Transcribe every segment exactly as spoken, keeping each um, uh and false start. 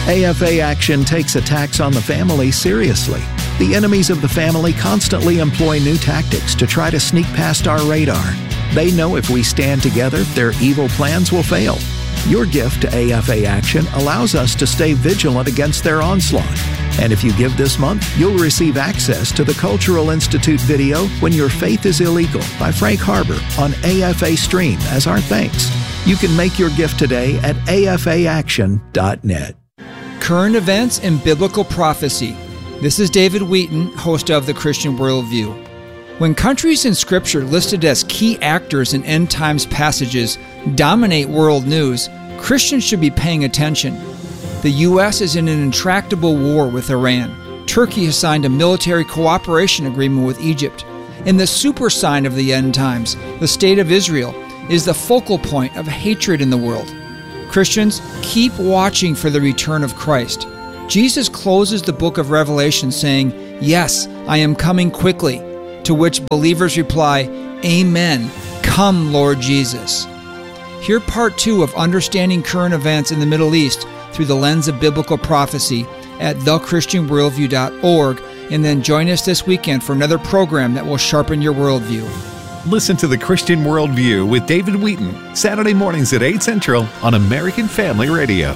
A F A Action takes attacks on the family seriously. The enemies of the family constantly employ new tactics to try to sneak past our radar. They know if we stand together, their evil plans will fail. Your gift to A F A Action allows us to stay vigilant against their onslaught. And if you give this month, you'll receive access to the Cultural Institute video When Your Faith is Illegal by Frank Harbor on A F A Stream as our thanks. You can make your gift today at A F A action dot net. Current events and biblical prophecy. This is David Wheaton, host of The Christian Worldview. When countries in Scripture listed as key actors in end times passages dominate world news, Christians should be paying attention. The U S is in an intractable war with Iran. Turkey has signed a military cooperation agreement with Egypt. And the super sign of the end times, the State of Israel, is the focal point of hatred in the world. Christians, keep watching for the return of Christ. Jesus closes the book of Revelation saying, "Yes, I am coming quickly," to which believers reply, "Amen. Come, Lord Jesus." Hear part two of Understanding Current Events in the Middle East through the lens of biblical prophecy at the christian worldview dot org, and then join us this weekend for another program that will sharpen your worldview. Listen to The Christian Worldview with David Wheaton, Saturday mornings at eight Central on American Family Radio.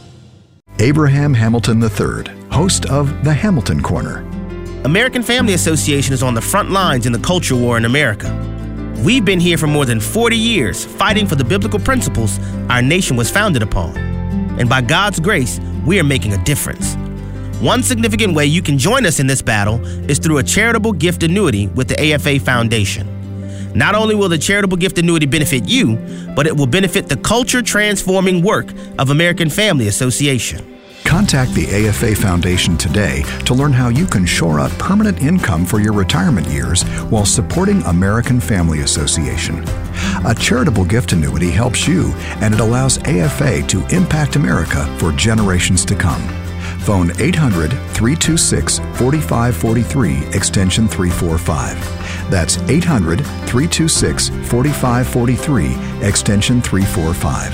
Abraham Hamilton the third, host of The Hamilton Corner. American Family Association is on the front lines in the culture war in America. We've been here for more than forty years, fighting for the biblical principles our nation was founded upon. And by God's grace, we are making a difference. One significant way you can join us in this battle is through a charitable gift annuity with the A F A Foundation. Not only will the charitable gift annuity benefit you, but it will benefit the culture-transforming work of American Family Association. Contact the A F A Foundation today to learn how you can shore up permanent income for your retirement years while supporting American Family Association. A charitable gift annuity helps you, and it allows A F A to impact America for generations to come. Phone eight hundred, three two six, four five four three, extension three forty-five. That's eight hundred, three two six, four five four three, extension three forty-five.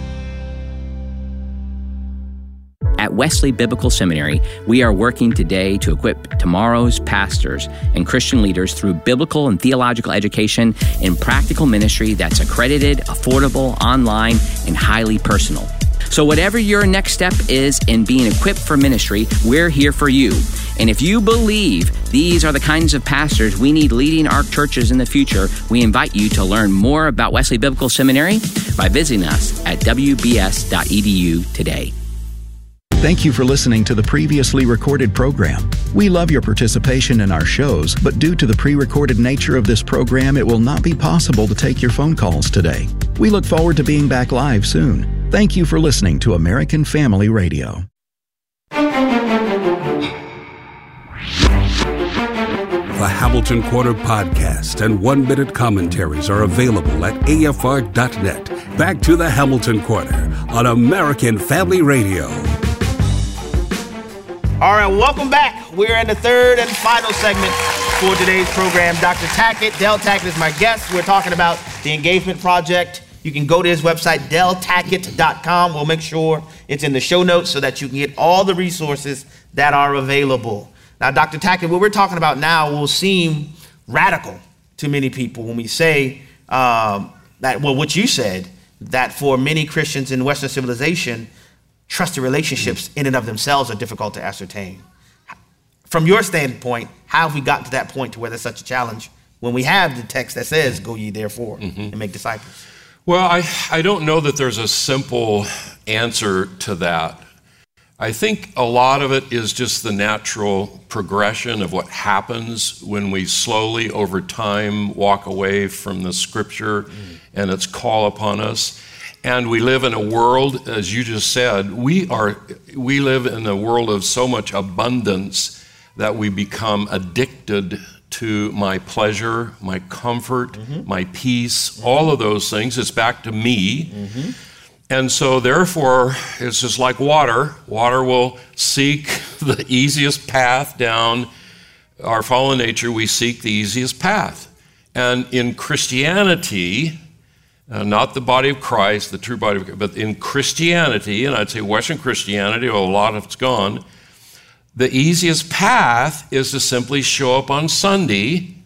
At Wesley Biblical Seminary, we are working today to equip tomorrow's pastors and Christian leaders through biblical and theological education and practical ministry that's accredited, affordable, online, and highly personal. So whatever your next step is in being equipped for ministry, we're here for you. And if you believe these are the kinds of pastors we need leading our churches in the future, we invite you to learn more about Wesley Biblical Seminary by visiting us at w b s dot e d u today. Thank you for listening to the previously recorded program. We love your participation in our shows, but due to the pre-recorded nature of this program, it will not be possible to take your phone calls today. We look forward to being back live soon. Thank you for listening to American Family Radio. The Hamilton Corner podcast and one-minute commentaries are available at A F R dot net. Back to the Hamilton Corner on American Family Radio. All right, welcome back. We're in the third and final segment for today's program. Doctor Tackett, Del Tackett is my guest. We're talking about the Engagement Project. You can go to his website, del tackett dot com. We'll make sure it's in the show notes so that you can get all the resources that are available. Now, Doctor Tackett, what we're talking about now will seem radical to many people when we say um, that, well, what you said, that for many Christians in Western civilization, trusted relationships in and of themselves are difficult to ascertain. From your standpoint, how have we gotten to that point to where there's such a challenge when we have the text that says, go ye therefore mm-hmm. and make disciples? Well, I, I don't know that there's a simple answer to that. I think a lot of it is just the natural progression of what happens when we slowly over time walk away from the scripture mm. and its call upon us. And we live in a world, as you just said, we are we live in a world of so much abundance that we become addicted to my pleasure, my comfort, mm-hmm. my peace, mm-hmm. all of those things. It's back to me. Mm-hmm. And so therefore, it's just like water. Water will seek the easiest path down our fallen nature. We seek the easiest path. And in Christianity, Uh, not the body of Christ, the true body of Christ, but in Christianity, and I'd say Western Christianity, well, a lot of it's gone, the easiest path is to simply show up on Sunday,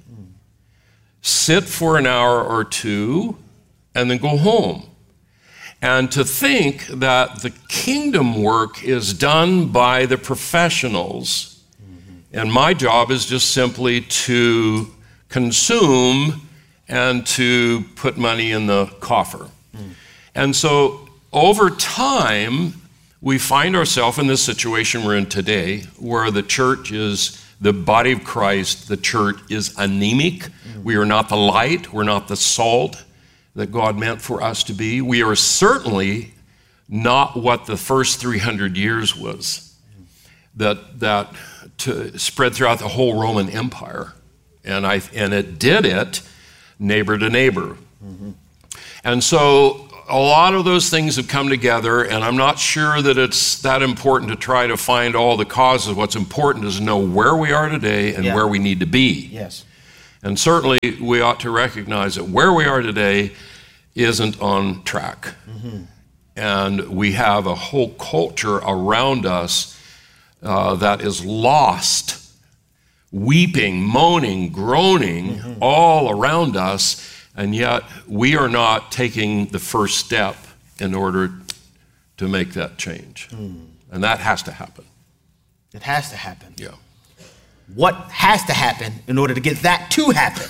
sit for an hour or two, and then go home. And to think that the kingdom work is done by the professionals, and my job is just simply to consume and to put money in the coffer. Mm. And so over time, we find ourselves in this situation we're in today, where the church is, the body of Christ, the church is anemic. Mm. We are not the light, we're not the salt that God meant for us to be. We are certainly not what the first three hundred years was, mm. that, that to spread throughout the whole Roman Empire. And, I, and it did it neighbor to neighbor. Mm-hmm. And so a lot of those things have come together, and I'm not sure that it's that important to try to find all the causes. What's important is to know where we are today and yeah. where we need to be. Yes. And certainly we ought to recognize that where we are today isn't on track. Mm-hmm. And we have a whole culture around us uh, that is lost, weeping, moaning, groaning, mm-hmm. all around us, and yet we are not taking the first step in order to make that change. Mm. And that has to happen. It has to happen. Yeah. What has to happen in order to get that to happen?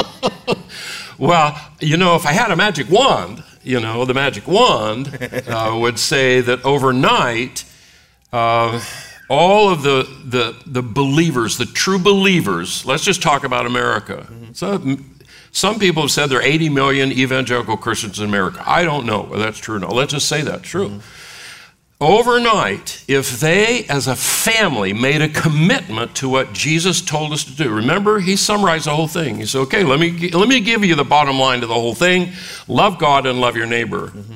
Well, you know, if I had a magic wand, you know, the magic wand uh, would say that overnight, uh, all of the, the the believers, the true believers, let's just talk about America. Mm-hmm. So, some people have said there are eighty million evangelical Christians in America. I don't know whether that's true or not. Let's just say that's true. Mm-hmm. Overnight, if they as a family made a commitment to what Jesus told us to do, remember, he summarized the whole thing. He said, okay, let me, let me give you the bottom line to the whole thing. Love God and love your neighbor. Mm-hmm.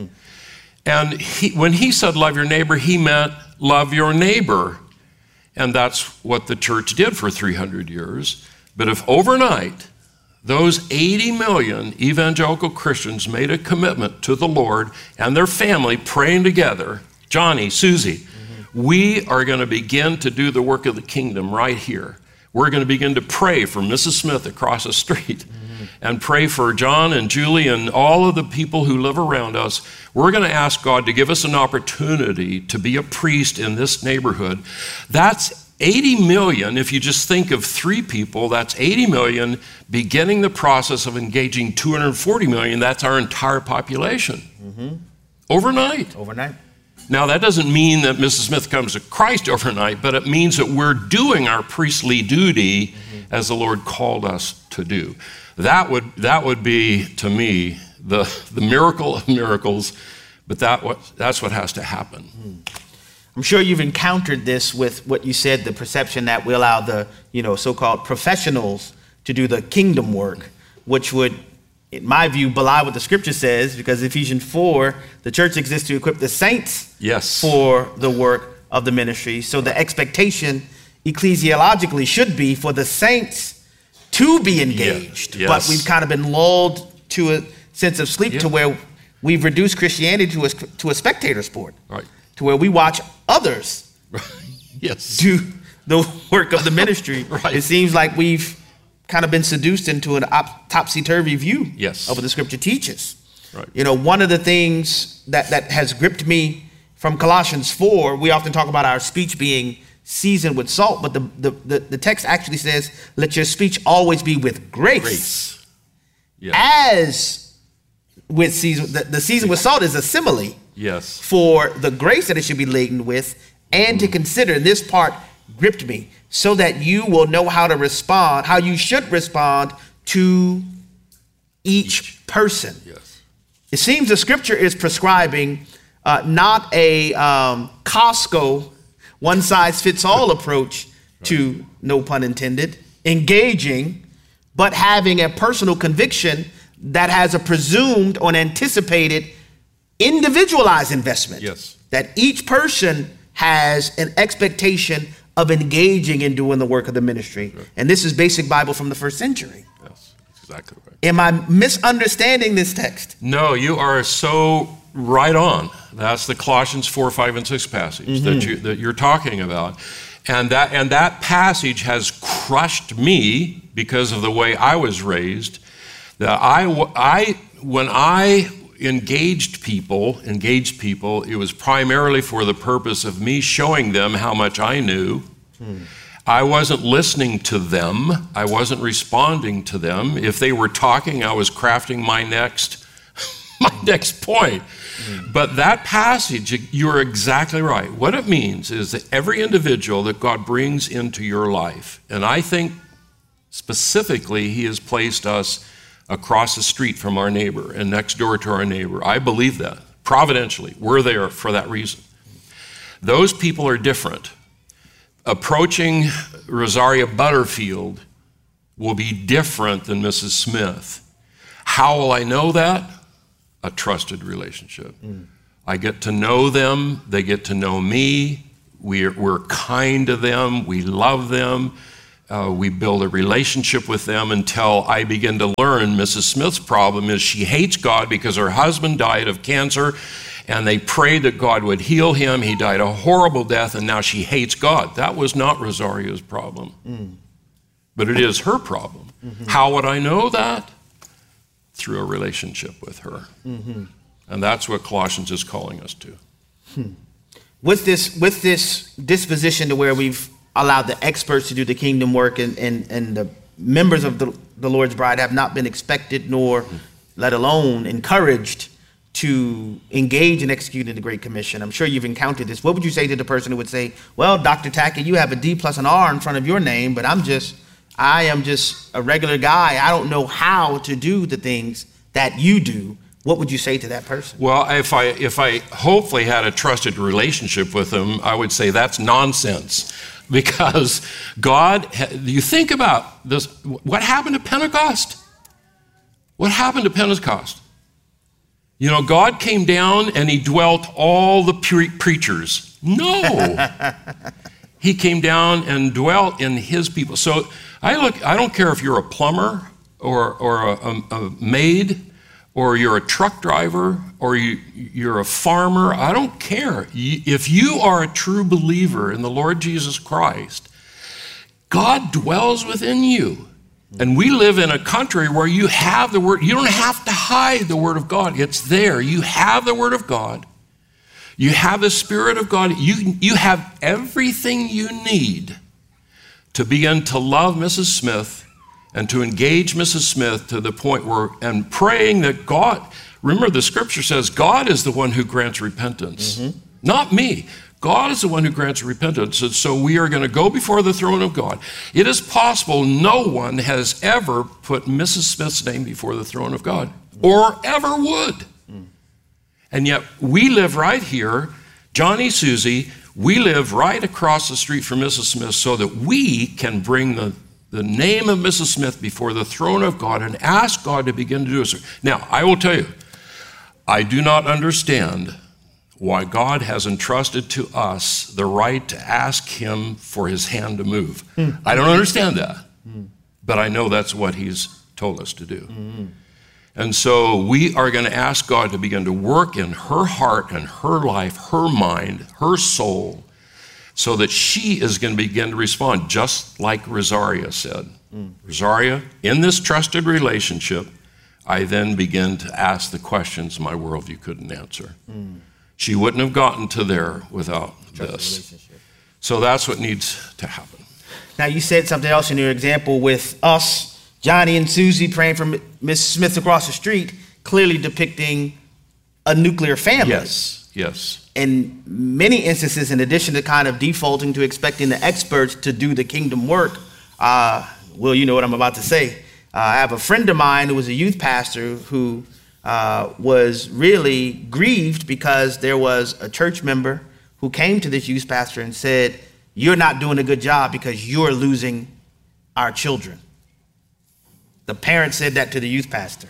And he, when he said love your neighbor, he meant love your neighbor. And that's what the church did for three hundred years. But if overnight, those eighty million evangelical Christians made a commitment to the Lord and their family praying together, Johnny, Susie, mm-hmm. we are going to begin to do the work of the kingdom right here. We're going to begin to pray for Missus Smith across the street mm-hmm. and pray for John and Julie and all of the people who live around us. We're going to ask God to give us an opportunity to be a priest in this neighborhood. That's eighty million, if you just think of three people, that's eighty million beginning the process of engaging two hundred forty million. That's our entire population. Mm-hmm. Overnight. Overnight. Now, that doesn't mean that Missus Smith comes to Christ overnight, but it means that we're doing our priestly duty mm-hmm. as the Lord called us to do. That would that would be, to me, the, the miracle of miracles, but that what that's what has to happen. Mm. I'm sure you've encountered this with what you said, the perception that we allow the, you know, so-called professionals to do the kingdom work, which would, in my view, belie what the scripture says, because Ephesians four, the church exists to equip the saints yes. for the work of the ministry. So the expectation ecclesiologically should be for the saints to be engaged. Yeah. Yes. But we've kind of been lulled to a sense of sleep yeah. to where we've reduced Christianity to a, to a spectator sport. Right. To where we watch others yes. do the work of the ministry. Right. It seems like we've kind of been seduced into an op- topsy-turvy view yes. of what the scripture teaches. Right. You know, one of the things that, that has gripped me from Colossians four, we often talk about our speech being seasoned with salt, but the, the, the, the text actually says, let your speech always be with grace. Grace. Yeah. As with season, the, the season with salt is a simile. Yes. For the grace that it should be laden with, and mm. to consider, and this part gripped me, so that you will know how to respond, how you should respond to each, each. person. Yes. It seems the scripture is prescribing uh, not a um, Costco one-size-fits-all approach right. to, no pun intended, engaging, but having a personal conviction that has a presumed or an anticipated individualized investment. Yes. That each person has an expectation of engaging in doing the work of the ministry. Sure. And this is basic Bible from the first century. Yes. exactly right. Am I misunderstanding this text? No, you are so right on. That's the Colossians four, five, and six passage mm-hmm. that, you, that you're talking about. And that, and that passage has crushed me because of the way I was raised. That I, I, when I engaged people, engaged people, it was primarily for the purpose of me showing them how much I knew. Hmm. I wasn't listening to them. I wasn't responding to them. If they were talking, I was crafting my next, my next point. Hmm. But that passage, you're exactly right. What it means is that every individual that God brings into your life, and I think specifically He has placed us across the street from our neighbor and next door to our neighbor. I believe that. Providentially, we're there for that reason. Those people are different. Approaching Rosaria Butterfield will be different than Missus Smith. How will I know that? A trusted relationship. Mm. I get to know them. They get to know me. We're, we're kind to them. We love them. Uh, we build a relationship with them until I begin to learn Missus Smith's problem is she hates God because her husband died of cancer and they prayed that God would heal him. He died a horrible death and now she hates God. That was not Rosaria's problem, mm. but it is her problem. Mm-hmm. How would I know that? Through a relationship with her. Mm-hmm. And that's what Colossians is calling us to. Hmm. With this, with this disposition to where we've allowed the experts to do the kingdom work and, and, and the members of the, the Lord's bride have not been expected nor let alone encouraged to engage in executing the Great Commission. I'm sure you've encountered this. What would you say to the person who would say, well, Doctor Tackett, you have a D plus an R in front of your name, but I'm just, I am just a regular guy. I don't know how to do the things that you do. What would you say to that person? Well, if I if I hopefully had a trusted relationship with them, I would say that's nonsense. Because God, you think about this, what happened to Pentecost? What happened to Pentecost? You know, God came down and He dwelt all the pre- preachers. No. He came down and dwelt in His people. So I look, I don't care if you're a plumber or, or a, a, a maid, or you're a truck driver, or you, you're a farmer, I don't care. If you are a true believer in the Lord Jesus Christ, God dwells within you. And we live in a country where you have the Word. You don't have to hide the Word of God. It's there. You have the Word of God. You have the Spirit of God. You, you have everything you need to begin to love Missus Smith and to engage Missus Smith to the point where, and praying that God, remember the scripture says God is the one who grants repentance, mm-hmm. not me. God is the one who grants repentance. And so we are going to go before the throne of God. It is possible no one has ever put Missus Smith's name before the throne of God, or ever would. Mm. And yet we live right here, Johnny, Susie, we live right across the street from Missus Smith so that we can bring the the name of Missus Smith before the throne of God and ask God to begin to do it. Now, I will tell you, I do not understand why God has entrusted to us the right to ask Him for His hand to move. Mm. I don't understand that, mm. but I know that's what He's told us to do. Mm. And so we are going to ask God to begin to work in her heart and her life, her mind, her soul, so that she is going to begin to respond, just like Rosaria said. Mm. Rosaria, in this trusted relationship, I then begin to ask the questions my worldview couldn't answer. Mm. She wouldn't have gotten to there without trusted this. So that's what needs to happen. Now, you said something else in your example with us, Johnny and Susie praying for Miss Smith across the street, clearly depicting a nuclear family. Yes, yes. In many instances, in addition to kind of defaulting to expecting the experts to do the kingdom work, uh, well, you know what I'm about to say. Uh, I have a friend of mine who was a youth pastor who uh, was really grieved because there was a church member who came to this youth pastor and said, "You're not doing a good job because you're losing our children." The parent said that to the youth pastor.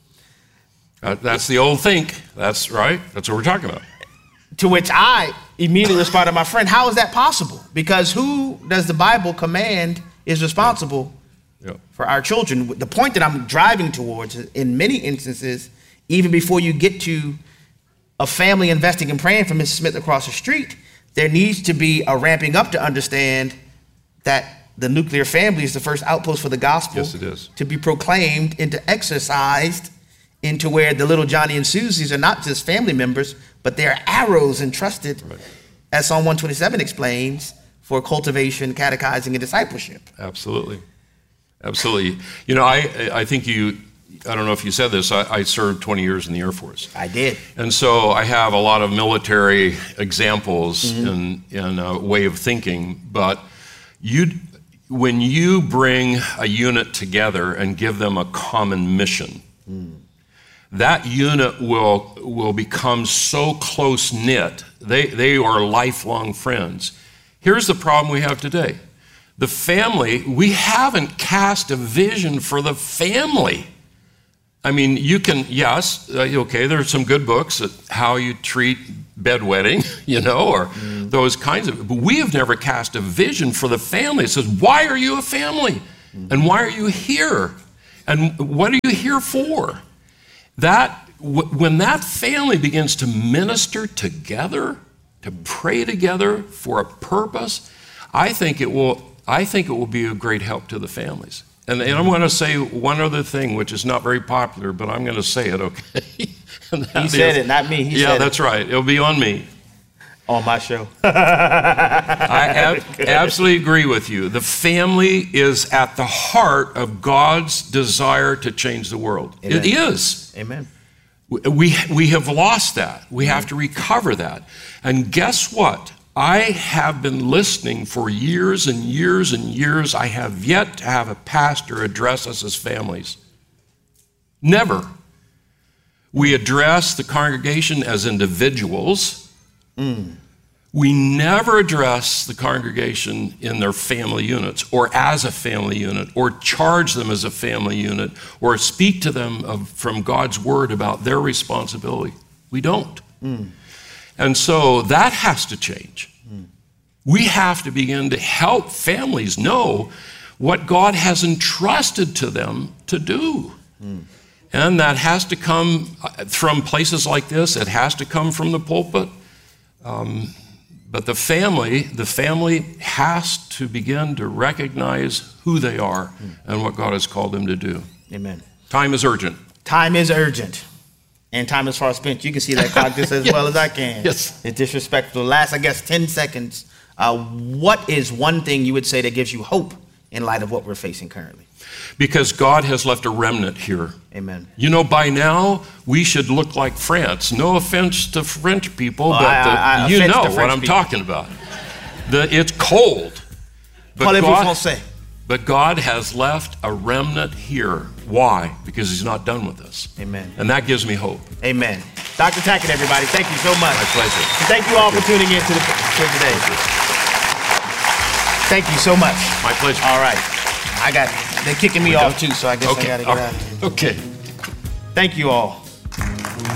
Uh, that's the old think. That's right. That's what we're talking about. To which I immediately responded to my friend, how is that possible? Because who does the Bible command is responsible Yep. for our children. The point that I'm driving towards, in many instances, even before you get to a family investing and praying for Missus Smith across the street, there needs to be a ramping up to understand that the nuclear family is the first outpost for the gospel. Yes, it is. To be proclaimed and to exercised into where the little Johnny and Susies are not just family members, but they're arrows entrusted, right, as Psalm one twenty-seven explains, for cultivation, catechizing, and discipleship. Absolutely. Absolutely. You know, I I think you, I don't know if you said this, I, I served twenty years in the Air Force. I did. And so I have a lot of military examples Mm-hmm. in, in a way of thinking, but you, when you bring a unit together and give them a common mission, Mm. that unit will will become so close-knit. They, they are lifelong friends. Here's the problem we have today. The family, we haven't cast a vision for the family. I mean, you can, yes, uh, okay, there are some good books at how you treat bedwetting, you know, or mm. those kinds of, but we have never cast a vision for the family. It says, why are you a family? Mm. And why are you here? And what are you here for? That, w- when that family begins to minister together, to pray together for a purpose, I think it will, I think it will be a great help to the families. And, and I'm going to say one other thing, which is not very popular, but I'm going to say it, okay? He said it, not me. He yeah, said that's it. right. It'll be on me. On my show. I ab- absolutely agree with you. The family is at the heart of God's desire to change the world. Amen. It is. Amen. We, we have lost that. We have to recover that. And guess what? I have been listening for years and years and years. I have yet to have a pastor address us as families. Never. We address the congregation as individuals. Mm. We never address the congregation in their family units or as a family unit or charge them as a family unit or speak to them of, from God's word about their responsibility. We don't. Mm. And so that has to change. Mm. We have to begin to help families know what God has entrusted to them to do. Mm. And that has to come from places like this. It has to come from the pulpit. Um, but the family, the family has to begin to recognize who they are mm. and what God has called them to do. Amen. Time is urgent. Time is urgent. And time is far spent. You can see that clock just as yes. well as I can. Yes. It's disrespectful. Last, I guess, ten seconds. Uh, what is one thing you would say that gives you hope in light of what we're facing currently? Because God has left a remnant here. Amen. You know, by now, we should look like France. No offense to French people, well, but I, the, I, I you know what I'm people. talking about. The, it's cold. But Parlez-vous God, français? but God has left a remnant here. Why? Because he's not done with us. Amen. And that gives me hope. Amen. Doctor Tackett, everybody, thank you so much. My pleasure. And thank you all for tuning in to, the, to today. Thank you so much. My pleasure. All right. I got, they're kicking me we off done? too, so I guess okay. I got to get All out right. of here. Okay. Thank you all.